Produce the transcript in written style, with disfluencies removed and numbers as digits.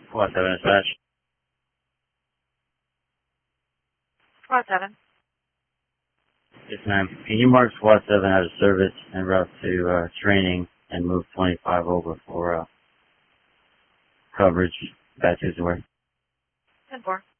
Squad 7 dispatch. Squad 7. Yes, ma'am. Can you mark Squad 7 out of service en route to training and move 25 over for coverage? That's his way. 10-4.